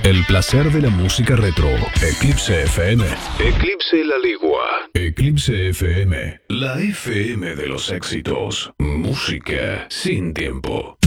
El placer de la música retro. Eclipse FM. Eclipse La Ligua. Eclipse FM. La FM de los éxitos. Música sin tiempo.